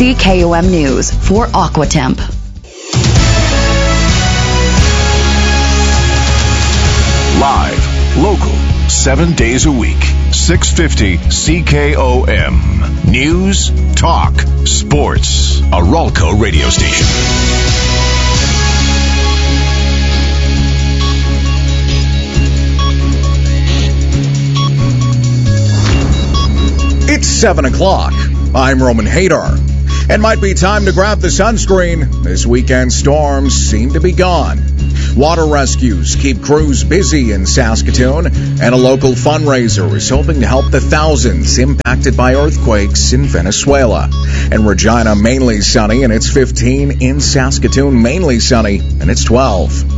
CKOM News for Aquatemp. Live, local, 7 days a week. 650 CKOM. News, talk, sports. A Ralco radio station. It's 7 o'clock. I'm Roman Hadar. It might be time to grab the sunscreen. This weekend's storms seem to be gone. Water rescues keep crews busy in Saskatoon, and a local fundraiser is hoping to help the thousands impacted by earthquakes in Venezuela. In Regina, mainly sunny, and it's 15. In Saskatoon, mainly sunny, and it's 12.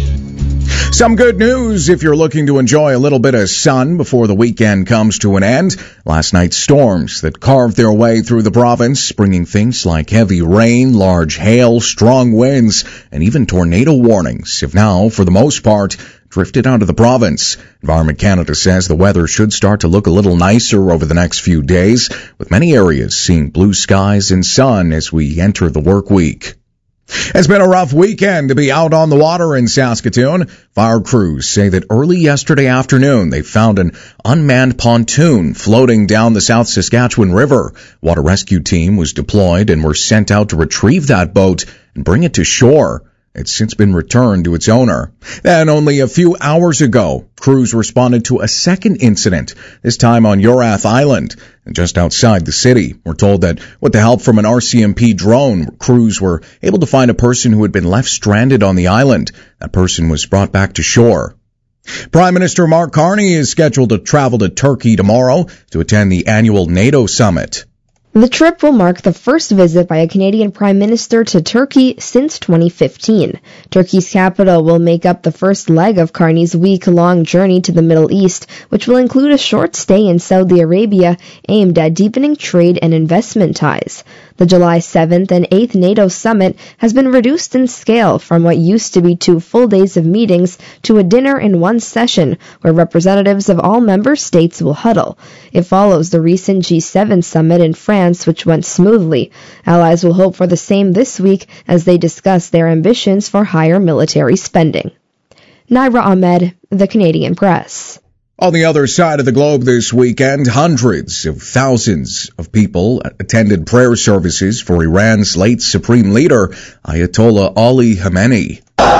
Some good news if you're looking to enjoy a little bit of sun before the weekend comes to an end. Last night's storms that carved their way through the province, bringing things like heavy rain, large hail, strong winds, and even tornado warnings have now, for the most part, drifted out of the province. Environment Canada says the weather should start to look a little nicer over the next few days, with many areas seeing blue skies and sun as we enter the work week. It's been a rough weekend to be out on the water in Saskatoon. Fire crews say that early yesterday afternoon they found an unmanned pontoon floating down the South Saskatchewan River. Water rescue team was deployed and were sent out to retrieve that boat and bring it to shore. It's since been returned to its owner. Then only a few hours ago, crews responded to a second incident, this time on Yorath Island, just outside the city. We're told that with the help from an RCMP drone, crews were able to find a person who had been left stranded on the island. That person was brought back to shore. Prime Minister Mark Carney is scheduled to travel to Turkey tomorrow to attend the annual NATO summit. The trip will mark the first visit by a Canadian Prime Minister to Turkey since 2015. Turkey's capital will make up the first leg of Carney's week-long journey to the Middle East, which will include a short stay in Saudi Arabia aimed at deepening trade and investment ties. The July 7th and 8th NATO summit has been reduced in scale from what used to be 2 full days of meetings to a dinner in one session where representatives of all member states will huddle. It follows the recent G7 summit in France, which went smoothly. Allies will hope for the same this week as they discuss their ambitions for higher military spending. Naira Ahmed, The Canadian Press. On the other side of the globe this weekend, hundreds of thousands of people attended prayer services for Iran's late supreme leader, Ayatollah Ali Khamenei.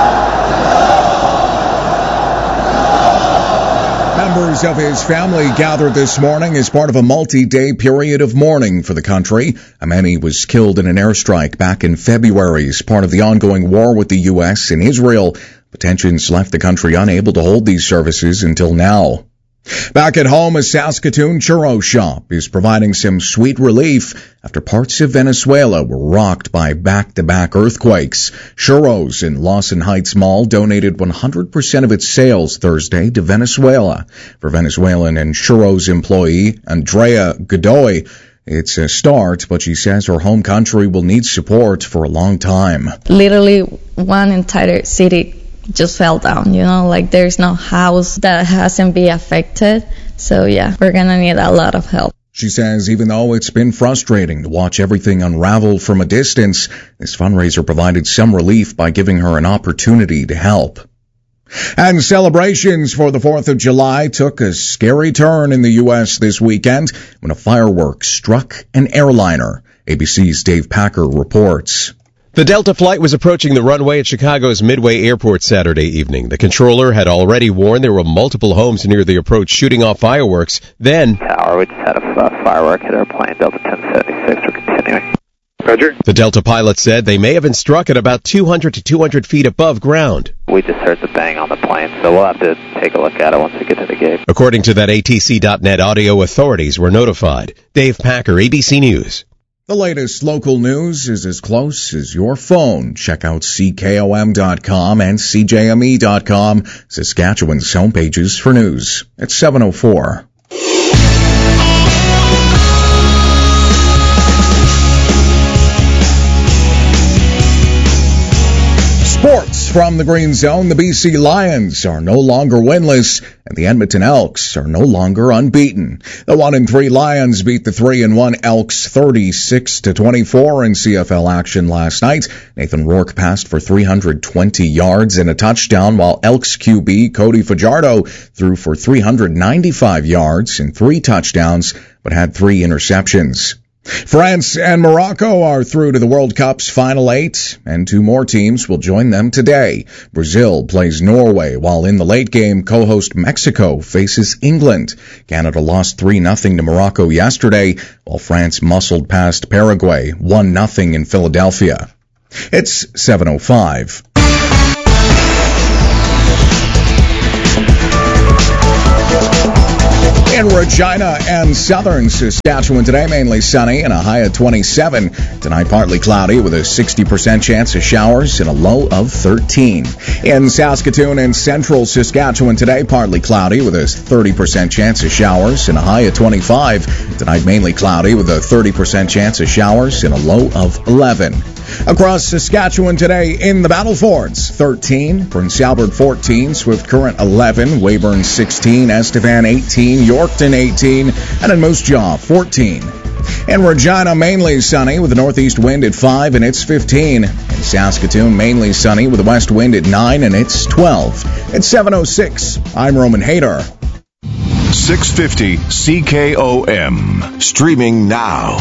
Members of his family gathered this morning as part of a multi-day period of mourning for the country. Khamenei was killed in an airstrike back in February as part of the ongoing war with the U.S. and Israel. But tensions left the country unable to hold these services until now. Back at home, a Saskatoon churro shop is providing some sweet relief after parts of Venezuela were rocked by back-to-back earthquakes. Churros in Lawson Heights Mall donated 100% of its sales Thursday to Venezuela. For Venezuelan and Churros employee Andrea Godoy, it's a start, but she says her home country will need support for a long time. Literally, one entire city just fell down, like there's no house that hasn't been affected. So yeah, we're gonna need a lot of help. She says even though it's been frustrating to watch everything unravel from a distance, this fundraiser provided some relief by giving her an opportunity to help. And celebrations for the 4th of July took a scary turn in the U.S. this weekend when a firework struck an airliner. ABC's Dave Packer reports. The Delta flight was approaching the runway at Chicago's Midway Airport Saturday evening. The controller had already warned there were multiple homes near the approach shooting off fireworks. Then, Tower, we just had a firework hit our plane, Delta 1076. We're continuing. Roger. The Delta pilot said they may have been struck at about 200 to 200 feet above ground. We just heard the bang on the plane, so we'll have to take a look at it once we get to the gate. According to that ATC.net audio, authorities were notified. Dave Packer, ABC News. The latest local news is as close as your phone. Check out CKOM.com and CJME.com, Saskatchewan's homepages for news. It's 7:04. Sports from the Green Zone, the BC Lions are no longer winless, and the Edmonton Elks are no longer unbeaten. The 1-3 Lions beat the 3-1 Elks 36-24 in CFL action last night. Nathan Rourke passed for 320 yards and a touchdown, while Elks QB Cody Fajardo threw for 395 yards and 3 touchdowns, but had 3 interceptions. France and Morocco are through to the World Cup's final 8, and 2 more teams will join them today. Brazil plays Norway, while in the late game, co-host Mexico faces England. Canada lost 3-0 to Morocco yesterday, while France muscled past Paraguay 1-0 in Philadelphia. It's 7:05. In Regina and southern Saskatchewan today, mainly sunny and a high of 27. Tonight, partly cloudy with a 60% chance of showers and a low of 13. In Saskatoon and central Saskatchewan today, partly cloudy with a 30% chance of showers and a high of 25. Tonight, mainly cloudy with a 30% chance of showers and a low of 11. Across Saskatchewan today, in the Battle Forts, 13, Prince Albert 14, Swift Current 11, Weyburn 16, Estevan 18, Yorkton 18, and in Moose Jaw 14. In Regina, mainly sunny with a northeast wind at 5 and it's 15. In Saskatoon, mainly sunny with a west wind at 9 and it's 12. It's 7:06. I'm Roman Hader. 650 CKOM. Streaming now.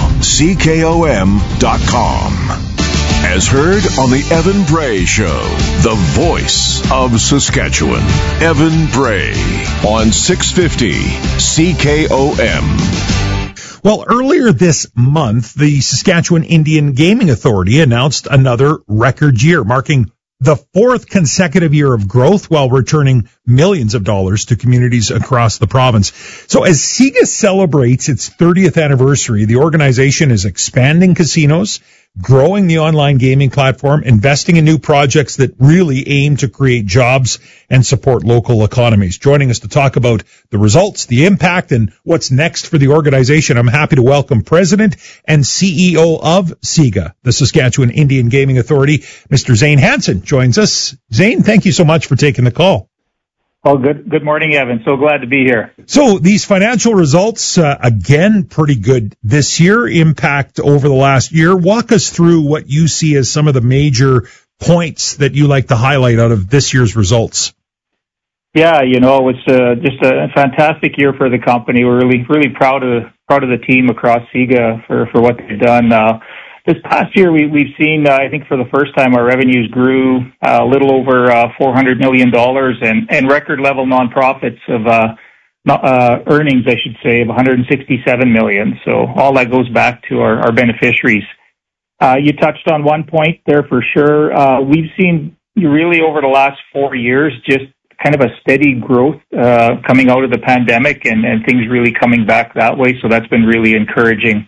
CKOM.com. As heard on the Evan Bray Show, the voice of Saskatchewan. Evan Bray on 650 CKOM. Well, earlier this month, the Saskatchewan Indian Gaming Authority announced another record year, marking the 4th consecutive year of growth while returning millions of dollars to communities across the province. So as SIGA celebrates its 30th anniversary, the organization is expanding casinos, growing the online gaming platform, investing in new projects that really aim to create jobs and support local economies. Joining us to talk about the results, the impact, and what's next for the organization, I'm happy to welcome President and CEO of SIGA, the Saskatchewan Indian Gaming Authority, Mr. Zane Hansen joins us. Zane, thank you so much for taking the call. Oh, good morning, Evan. So glad to be here. So these financial results, again, pretty good this year, impact over the last year. Walk us through what you see as some of the major points that you like to highlight out of this year's results. Yeah, it's just a fantastic year for the company. We're really proud of the team across SIGA for what they've done. This past year, we've seen, I think for the first time, our revenues grew a little over $400 million and record level nonprofits of earnings, I should say, of $167 million. So all that goes back to our beneficiaries. You touched on one point there for sure. We've seen really over the last 4 years just kind of a steady growth coming out of the pandemic and things really coming back that way. So that's been really encouraging.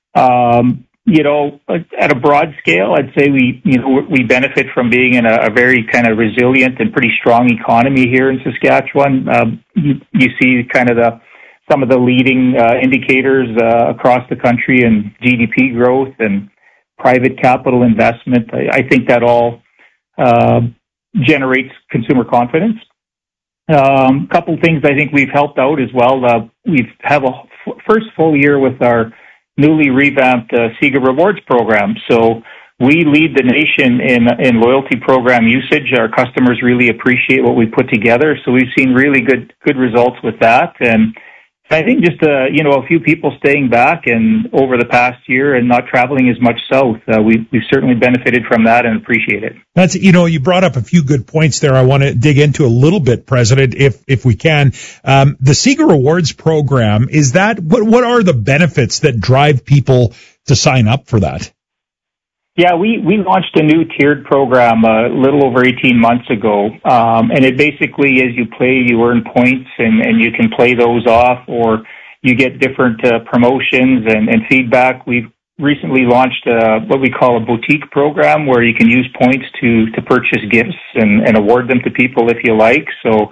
At a broad scale, I'd say we benefit from being in a very kind of resilient and pretty strong economy here in Saskatchewan. You see kind of some of the leading indicators across the country and GDP growth and private capital investment. I think that all generates consumer confidence. Couple things I think we've helped out as well. We have a first full year with our newly revamped SIGA Rewards program. So we lead the nation in loyalty program usage. Our customers really appreciate what we put together. So we've seen really good results with that. And I think just a few people staying back and over the past year and not traveling as much south. We've certainly benefited from that and appreciate it. That's, you brought up a few good points there. I want to dig into a little bit, President, if we can. The SIGA Rewards program, is that, what are the benefits that drive people to sign up for that? Yeah, we launched a new tiered program a little over 18 months ago, and it basically, as you play, you earn points, and you can play those off, or you get different promotions and feedback. We've recently launched what we call a boutique program, where you can use points to purchase gifts and award them to people if you like. So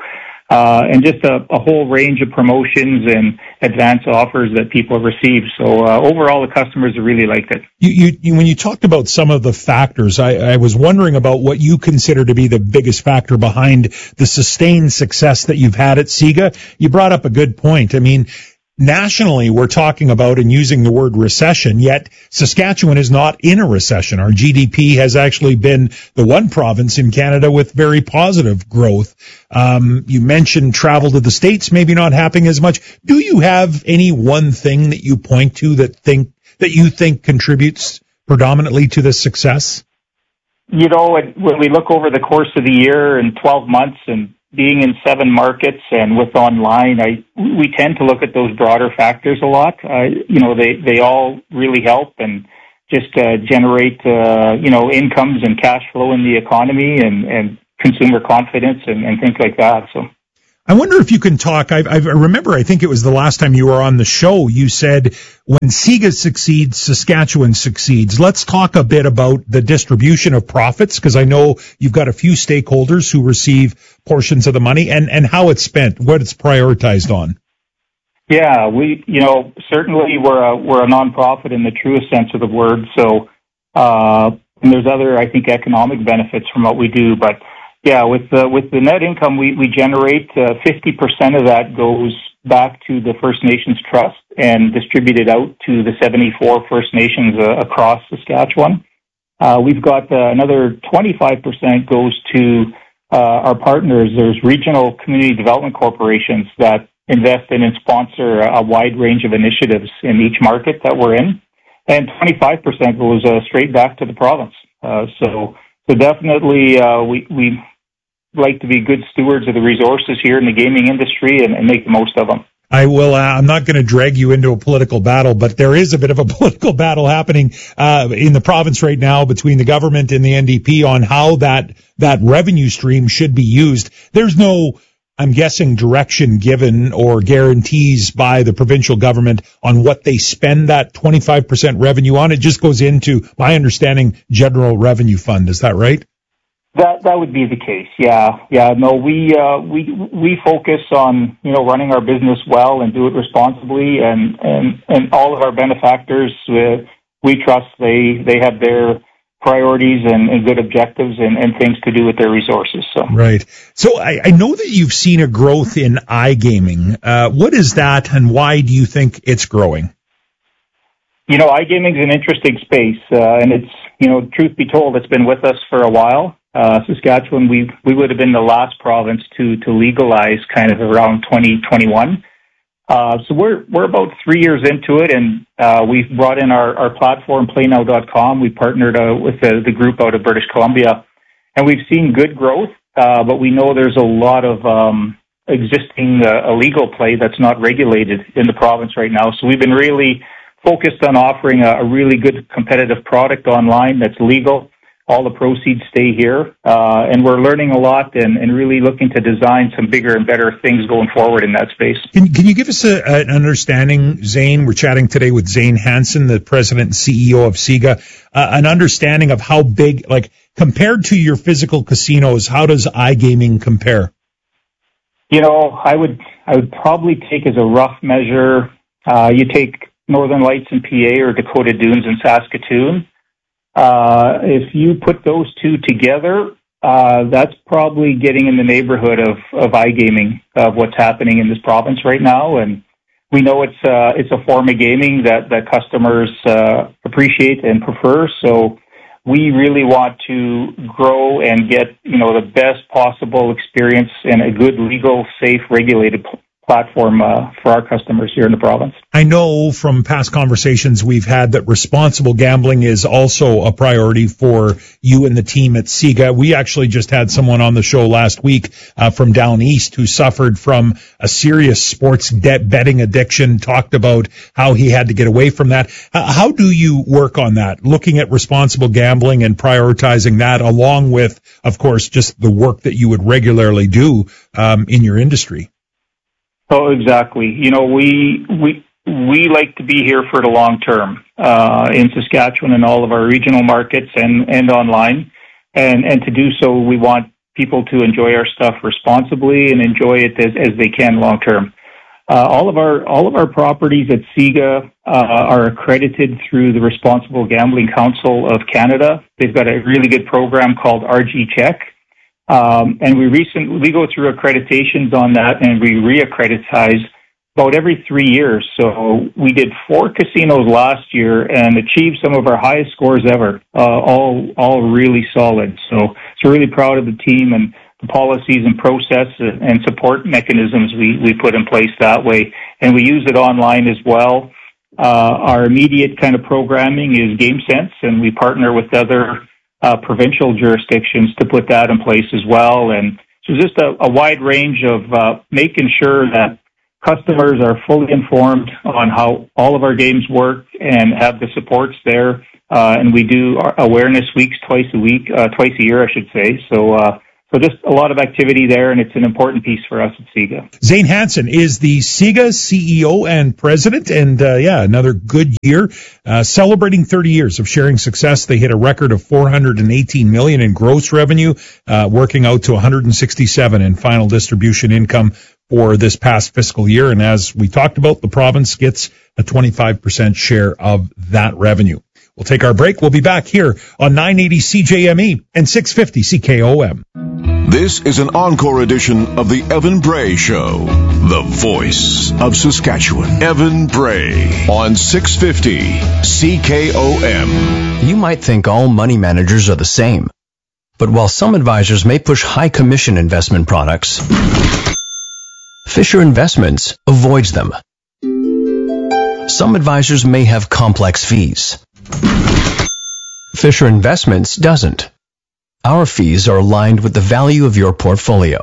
and just a whole range of promotions and advance offers that people have received. So overall, the customers have really liked it. You when you talked about some of the factors, I was wondering about what you consider to be the biggest factor behind the sustained success that you've had at SIGA. You brought up a good point. I mean, nationally, we're talking about and using the word recession, yet Saskatchewan is not in a recession. Our GDP has actually been the one province in Canada with very positive growth. You mentioned travel to the States maybe not happening as much. Do you have any one thing that you point to that you think contributes predominantly to this success? You know, when we look over the course of the year and 12 months and being in 7 markets and with online, we tend to look at those broader factors a lot. They all really help and just generate, incomes and cash flow in the economy and consumer confidence and things like that. So I wonder if you can talk. I remember, I think it was the last time you were on the show, you said when SIGA succeeds, Saskatchewan succeeds. Let's talk a bit about the distribution of profits, because I know you've got a few stakeholders who receive portions of the money and how it's spent, what it's prioritized on. Yeah, certainly we're a nonprofit in the truest sense of the word. So, and there's other, I think, economic benefits from what we do, but yeah, with the net income we generate, 50% of that goes back to the First Nations Trust and distributed out to the 74 First Nations across Saskatchewan. We've got another 25% goes to our partners. There's regional community development corporations that invest in and sponsor a wide range of initiatives in each market that we're in, and 25% goes straight back to the province. So definitely, we like to be good stewards of the resources here in the gaming industry and make the most of them. I will. I'm not going to drag you into a political battle, but there is a bit of a political battle happening in the province right now between the government and the NDP on how that revenue stream should be used. There's no, I'm guessing, direction given or guarantees by the provincial government on what they spend that 25% revenue on. It just goes into, my understanding, general revenue fund. Is that right? That would be the case. Yeah. No, we focus on, running our business well and do it responsibly, and all of our benefactors, we trust they have their priorities and good objectives and things to do with their resources. So. Right. So I know that you've seen a growth in iGaming. What is that, and why do you think it's growing? iGaming is an interesting space, and it's, truth be told, it's been with us for a while. Saskatchewan, we would have been the last province to legalize kind of around 2021. So we're about 3 years into it, and we've brought in our platform, PlayNow.com. We partnered with the group out of British Columbia, and we've seen good growth, but we know there's a lot of existing illegal play that's not regulated in the province right now. So we've been really focused on offering a really good competitive product online that's legal. All the proceeds stay here, and we're learning a lot and really looking to design some bigger and better things going forward in that space. Can you give us an understanding, Zane? We're chatting today with Zane Hansen, the president and CEO of SIGA, an understanding of how big, like, compared to your physical casinos, how does iGaming compare? I would probably take as a rough measure, you take Northern Lights in PA or Dakota Dunes in Saskatoon. If you put those two together, that's probably getting in the neighborhood of iGaming, of what's happening in this province right now. And we know it's a form of gaming that customers appreciate and prefer. So we really want to grow and get, the best possible experience and a good, legal, safe, regulated platform for our customers here in the province. I know from past conversations we've had that responsible gambling is also a priority for you and the team at SIGA. We actually just had someone on the show last week from down east who suffered from a serious sports betting addiction, talked about how he had to get away from that. How do you work on that, looking at responsible gambling and prioritizing that along with, of course, just the work that you would regularly do in your industry? Oh, exactly. We like to be here for the long term in Saskatchewan and all of our regional markets and online. And to do so, we want people to enjoy our stuff responsibly and enjoy it as they can long term. All of our properties at SIGA are accredited through the Responsible Gambling Council of Canada. They've got a really good program called RG Check. And we go through accreditations on that, and we reaccreditize about every 3 years. So we did 4 casinos last year and achieved some of our highest scores ever, all really solid. So we're really proud of the team and the policies and process and support mechanisms we put in place that way. And we use it online as well. Our immediate kind of programming is GameSense, and we partner with other provincial jurisdictions to put that in place as well. And so just a wide range of making sure that customers are fully informed on how all of our games work and have the supports there. And we do our awareness weeks twice a year, I should say. So just a lot of activity there, and it's an important piece for us at SIGA. Zane Hansen is the SIGA CEO and president, and another good year. Celebrating 30 years of sharing success, they hit a record of $418 million in gross revenue, working out to $167 in final distribution income for this past fiscal year. And as we talked about, the province gets a 25% share of that revenue. We'll take our break. We'll be back here on 980 CJME and 650 CKOM. This is an encore edition of the Evan Bray Show, the voice of Saskatchewan. Evan Bray on 650 CKOM. You might think all money managers are the same, but while some advisors may push high commission investment products, Fisher Investments avoids them. Some advisors may have complex fees. Fisher Investments doesn't. Our fees are aligned with the value of your portfolio.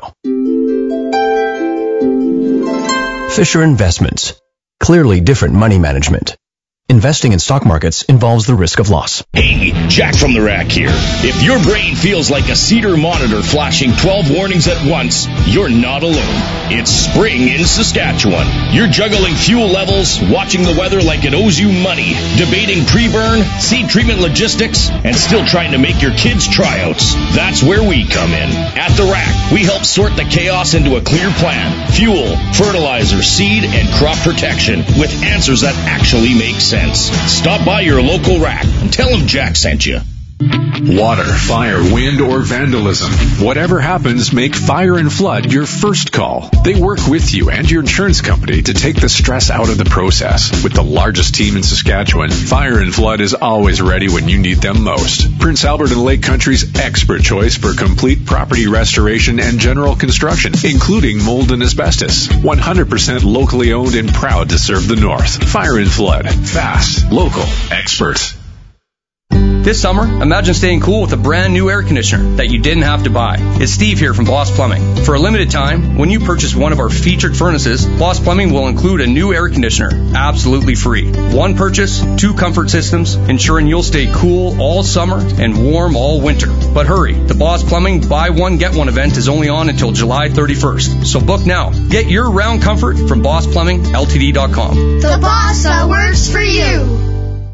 Fisher Investments. Clearly different money management. Investing in stock markets involves the risk of loss. Hey, Jack from the Rack here. If your brain feels like a Cedar monitor flashing 12 warnings at once, you're not alone. It's spring in Saskatchewan. You're juggling fuel levels, watching the weather like it owes you money, debating pre-burn, seed treatment logistics, and still trying to make your kids' tryouts. That's where we come in. At the Rack, we help sort the chaos into a clear plan. Fuel, fertilizer, seed, and crop protection with answers that actually make sense. Stop by your local Rack and tell them Jack sent you. Water, fire, wind, or vandalism. Whatever happens, make Fire and Flood your first call. They work with you and your insurance company to take the stress out of the process. With the largest team in Saskatchewan, Fire and Flood is always ready when you need them most. Prince Albert and Lake Country's expert choice for complete property restoration and general construction, including mold and asbestos. 100% locally owned and proud to serve the North. Fire and Flood. Fast, local, expert. This summer, imagine staying cool with a brand new air conditioner that you didn't have to buy. It's Steve here from Boss Plumbing. For a limited time, when you purchase one of our featured furnaces, Boss Plumbing will include a new air conditioner, absolutely free. One purchase, 2 comfort systems, ensuring you'll stay cool all summer and warm all winter. But hurry, the Boss Plumbing Buy One Get One event is only on until July 31st. So book now. Get your round comfort from BossPlumbingLTD.com. The boss that works for you.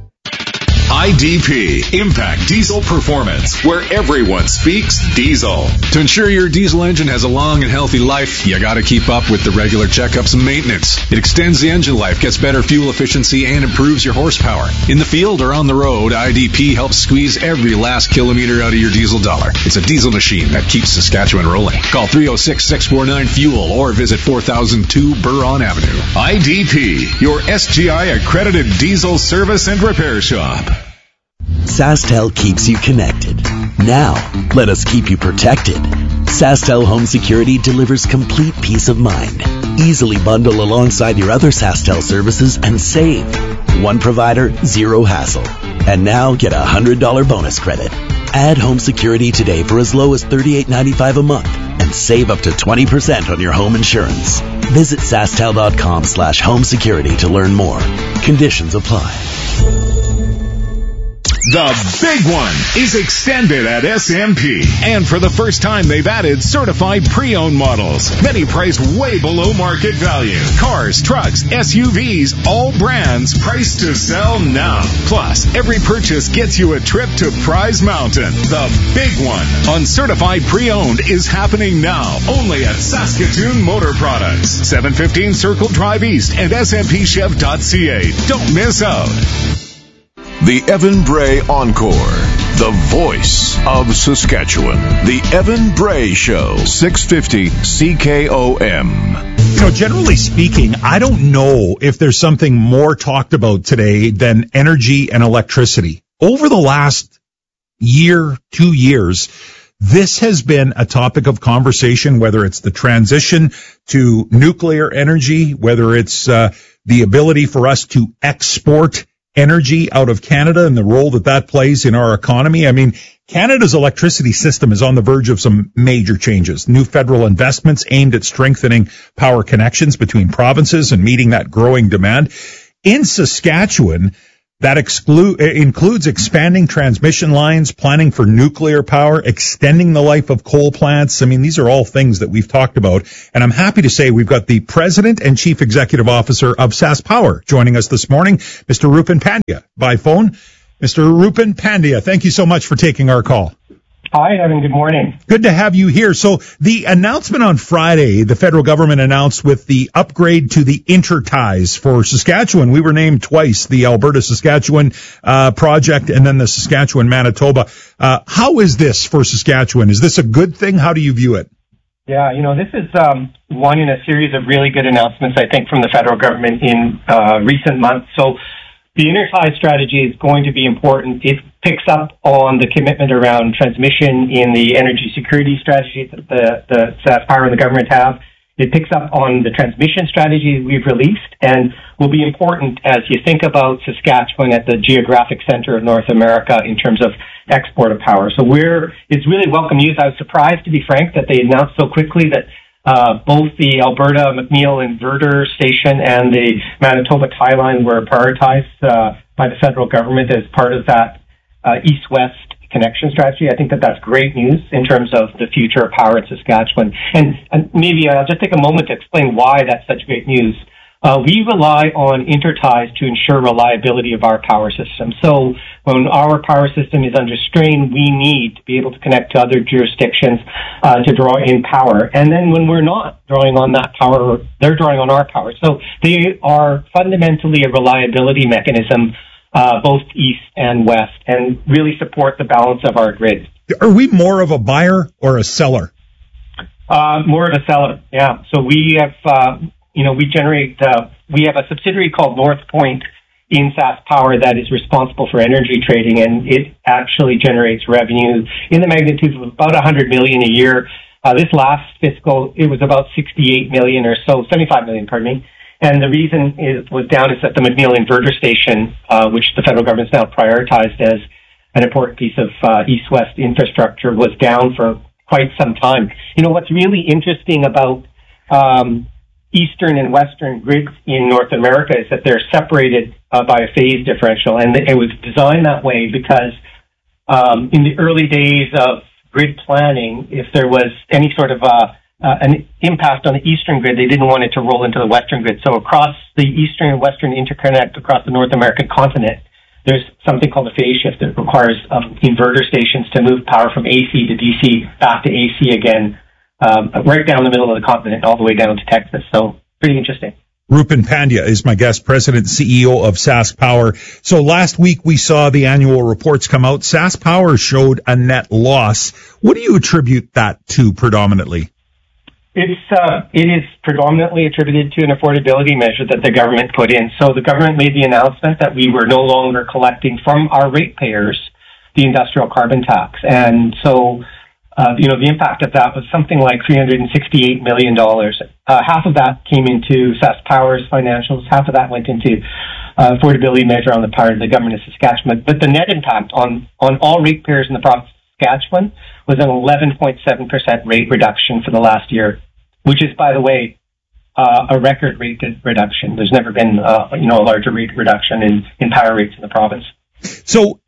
IDP, Impact Diesel Performance, where everyone speaks diesel. To ensure your diesel engine has a long and healthy life, you gotta keep up with the regular checkups and maintenance. It extends the engine life, gets better fuel efficiency, and improves your horsepower. In the field or on the road, IDP helps squeeze every last kilometer out of your diesel dollar. It's a diesel machine that keeps Saskatchewan rolling. Call 306-649-FUEL or visit 4002 Buron Avenue. IDP, your SGI accredited diesel service and repair shop. SaskTel keeps you connected. Now, let us keep you protected. SaskTel Home Security delivers complete peace of mind. Easily bundle alongside your other SaskTel services and save. One provider, zero hassle. And now get a $100 bonus credit. Add home security today for as low as $38.95 a month and save up to 20% on your home insurance. Visit SaskTel.com/home security to learn more. Conditions apply. The big one is extended at SMP. And for the first time, they've added certified pre-owned models, many priced way below market value. Cars, trucks, SUVs, all brands priced to sell now. Plus, every purchase gets you a trip to Prize Mountain. The big one on certified pre-owned is happening now, only at Saskatoon Motor Products, 715 Circle Drive East and smpchev.ca. Don't miss out. The Evan Bray Encore, the voice of Saskatchewan. The Evan Bray Show, 650 CKOM. You know, generally speaking, I don't know if there's something more talked about today than energy and electricity. Over the last year, 2 years, this has been a topic of conversation, whether it's the transition to nuclear energy, whether it's the ability for us to export energy out of Canada and the role that that plays in our economy. I mean, Canada's electricity system is on the verge of some major changes. New federal investments aimed at strengthening power connections between provinces and meeting that growing demand. In Saskatchewan, that includes expanding transmission lines, planning for nuclear power, extending the life of coal plants. I mean, these are all things that we've talked about. And I'm happy to say we've got the President and Chief Executive Officer of SaskPower joining us this morning, Mr. Rupen Pandya, by phone. Mr. Rupen Pandya, thank you so much for taking our call. Hi, Evan. Good morning. Good to have you here. So the announcement on Friday, the federal government announced with the upgrade to the interties for Saskatchewan. We were named twice, the Alberta-Saskatchewan project and then the Saskatchewan-Manitoba. How is this for Saskatchewan? Is this a good thing? How do you view it? Yeah, you know, this is one in a series of really good announcements, I think, from the federal government in recent months. So the intertie strategy is going to be important. It picks up on the commitment around transmission in the energy security strategy that the SaskPower and the government have. It picks up on the transmission strategy we've released and will be important as you think about Saskatchewan at the geographic center of North America in terms of export of power. So it's really welcome news. I was surprised, to be frank, that they announced so quickly that both the Alberta McNeil Inverter Station and the Manitoba tie line were prioritized by the federal government as part of that east-west connection strategy. I think that that's great news in terms of the future of power in Saskatchewan. And maybe I'll just take a moment to explain why that's such great news. We rely on interties to ensure reliability of our power system. So when our power system is under strain, we need to be able to connect to other jurisdictions to draw in power. And then when we're not drawing on that power, they're drawing on our power. So they are fundamentally a reliability mechanism, both east and west, and really support the balance of our grid. Are we more of a buyer or a seller? More of a seller, yeah. So we have... we have a subsidiary called North Point in SaskPower that is responsible for energy trading, and it actually generates revenue in the magnitude of about $100 million a year. This last fiscal, it was about $68 million or so, $75 million, pardon me. And the reason it was down is that the McNeil Inverter Station, which the federal government's now prioritized as an important piece of east-west infrastructure, was down for quite some time. You know, what's really interesting about eastern and western grids in North America is that they're separated by a phase differential, and it was designed that way because in the early days of grid planning, if there was any sort of an impact on the eastern grid, they didn't want it to roll into the western grid. So across the eastern and western interconnect across the North American continent, there's something called a phase shift that requires inverter stations to move power from AC to DC back to AC again, right down the middle of the continent, all the way down to Texas. So pretty interesting. Rupen Pandya is my guest, President and CEO of SaskPower. So last week we saw the annual reports come out. SaskPower showed a net loss. What do you attribute that to predominantly? It is predominantly attributed to an affordability measure that the government put in. So the government made the announcement that we were no longer collecting from our ratepayers the industrial carbon tax. And so, the impact of that was something like $368 million. Half of that came into SaskPower's financials. Half of that went into affordability measure on the part of the government of Saskatchewan. But the net impact on all ratepayers in the province of Saskatchewan was an 11.7% rate reduction for the last year, which is, by the way, a record rate reduction. There's never been, a larger rate reduction in power rates in the province. So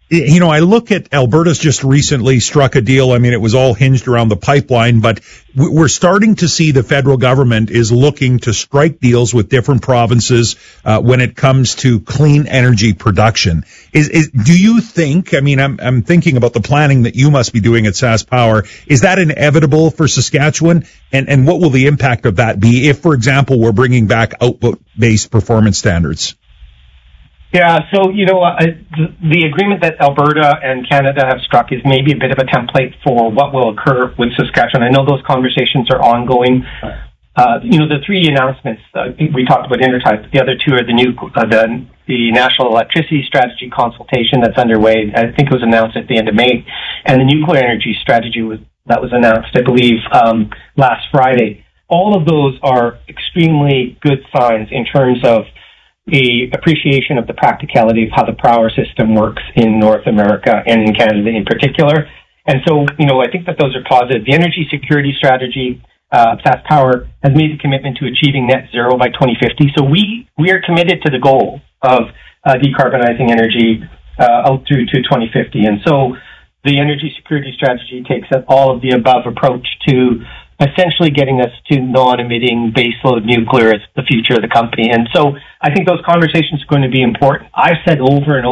You know, I look at Alberta's just recently struck a deal. I mean, it was all hinged around the pipeline, but we're starting to see the federal government is looking to strike deals with different provinces when it comes to clean energy production. Do you think, I mean, I'm thinking about the planning that you must be doing at SaskPower. Is that inevitable for Saskatchewan? And what will the impact of that be if, for example, we're bringing back output-based performance standards? Yeah, so, the agreement that Alberta and Canada have struck is maybe a bit of a template for what will occur with Saskatchewan. I know those conversations are ongoing. The three announcements, we talked about Intertie, the other two are the National Electricity Strategy consultation that's underway. I think it was announced at the end of May, and the nuclear energy strategy that was announced, I believe, last Friday. All of those are extremely good signs in terms of the appreciation of the practicality of how the power system works in North America and in Canada in particular. And so, I think that those are positive. The energy security strategy, SaskPower, has made a commitment to achieving net zero by 2050. So we are committed to the goal of decarbonizing energy out through to 2050. And so the energy security strategy takes an all of the above approach to essentially getting us to non-emitting baseload nuclear as the future of the company. And so I think those conversations are going to be important. I've said over and